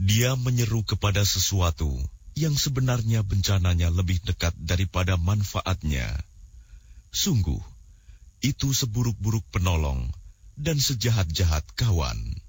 Dia menyeru kepada sesuatu yang sebenarnya bencananya lebih dekat daripada manfaatnya. Sungguh, itu seburuk-buruk penolong dan sejahat-jahat kawan.